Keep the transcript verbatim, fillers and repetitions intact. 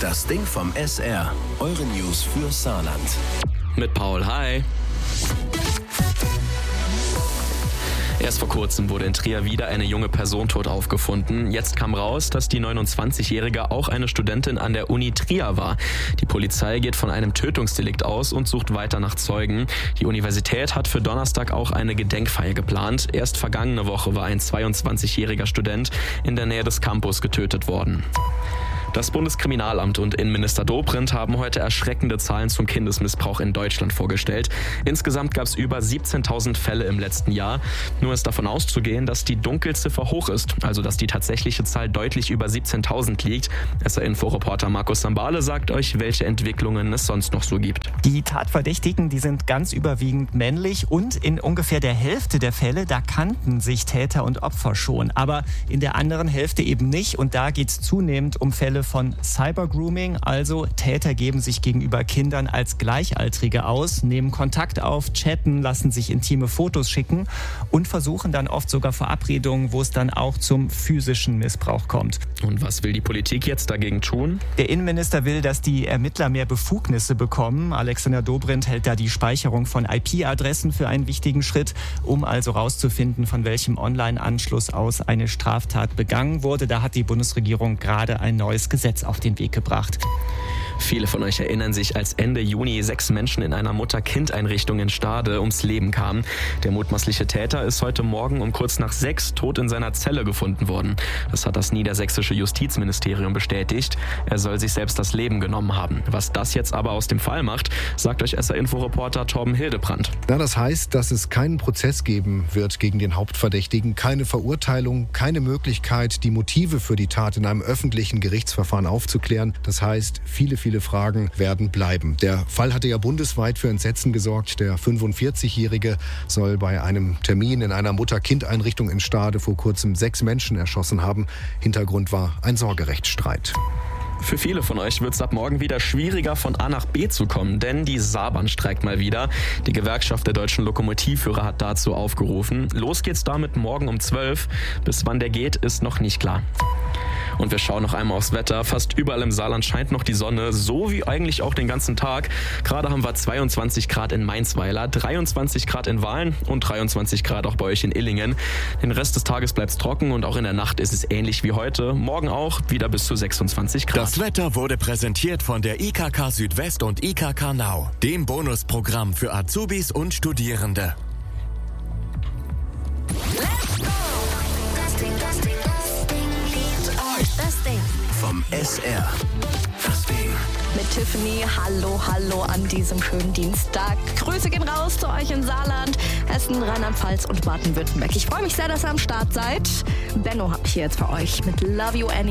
Das Ding vom S R. Eure News für Saarland. Mit Paul, hi. Erst vor kurzem wurde in Trier wieder eine junge Person tot aufgefunden. Jetzt kam raus, dass die neunundzwanzigjährige auch eine Studentin an der Uni Trier war. Die Polizei geht von einem Tötungsdelikt aus und sucht weiter nach Zeugen. Die Universität hat für Donnerstag auch eine Gedenkfeier geplant. Erst vergangene Woche war ein zweiundzwanzigjähriger Student in der Nähe des Campus getötet worden. Das Bundeskriminalamt und Innenminister Dobrindt haben heute erschreckende Zahlen zum Kindesmissbrauch in Deutschland vorgestellt. Insgesamt gab es über siebzehntausend Fälle im letzten Jahr. Nur ist davon auszugehen, dass die Dunkelziffer hoch ist, also dass die tatsächliche Zahl deutlich über siebzehntausend liegt. S R-Info-Reporter Markus Sambale sagt euch, welche Entwicklungen es sonst noch so gibt. Die Tatverdächtigen, die sind ganz überwiegend männlich und in ungefähr der Hälfte der Fälle, da kannten sich Täter und Opfer schon. Aber in der anderen Hälfte eben nicht und da geht es zunehmend um Fälle von Cybergrooming, also Täter geben sich gegenüber Kindern als Gleichaltrige aus, nehmen Kontakt auf, chatten, lassen sich intime Fotos schicken und versuchen dann oft sogar Verabredungen, wo es dann auch zum physischen Missbrauch kommt. Und was will die Politik jetzt dagegen tun? Der Innenminister will, dass die Ermittler mehr Befugnisse bekommen. Alexander Dobrindt hält da die Speicherung von I P-Adressen für einen wichtigen Schritt, um also rauszufinden, von welchem Online-Anschluss aus eine Straftat begangen wurde. Da hat die Bundesregierung gerade ein neues Gesetz auf den Weg gebracht. Viele von euch erinnern sich, als Ende Juni sechs Menschen in einer Mutter-Kind-Einrichtung in Stade ums Leben kamen. Der mutmaßliche Täter ist heute Morgen um kurz nach sechs tot in seiner Zelle gefunden worden. Das hat das niedersächsische Justizministerium bestätigt. Er soll sich selbst das Leben genommen haben. Was das jetzt aber aus dem Fall macht, sagt euch S R-Info-Reporter Torben Hildebrandt. Ja, das heißt, dass es keinen Prozess geben wird gegen den Hauptverdächtigen, keine Verurteilung, keine Möglichkeit, die Motive für die Tat in einem öffentlichen Gerichtsverfahren aufzuklären. Das heißt, viele, viele Fragen werden bleiben. Der Fall hatte ja bundesweit für Entsetzen gesorgt. Der fünfundvierzigjährige soll bei einem Termin in einer Mutter-Kind-Einrichtung in Stade vor kurzem sechs Menschen erschossen haben. Hintergrund war ein Sorgerechtsstreit. Für viele von euch wird es ab morgen wieder schwieriger, von A nach B zu kommen, denn die Saarbahn streikt mal wieder. Die Gewerkschaft der deutschen Lokomotivführer hat dazu aufgerufen. Los geht's damit morgen um zwölf. Bis wann der geht, ist noch nicht klar. Und wir schauen noch einmal aufs Wetter. Fast überall im Saarland scheint noch die Sonne, so wie eigentlich auch den ganzen Tag. Gerade haben wir zweiundzwanzig Grad in Mainzweiler, dreiundzwanzig Grad in Wahlen und dreiundzwanzig Grad auch bei euch in Illingen. Den Rest des Tages bleibt es trocken und auch in der Nacht ist es ähnlich wie heute. Morgen auch wieder bis zu sechsundzwanzig Grad. Das Wetter wurde präsentiert von der I K K Südwest und I K K Now, dem Bonusprogramm für Azubis und Studierende. Das Ding vom S R. Das Ding. Mit Tiffany. Hallo, hallo an diesem schönen Dienstag. Grüße gehen raus zu euch in Saarland, Hessen, Rheinland-Pfalz und Baden-Württemberg. Ich freue mich sehr, dass ihr am Start seid. Benno habe ich hier jetzt für euch mit Love You Anyway.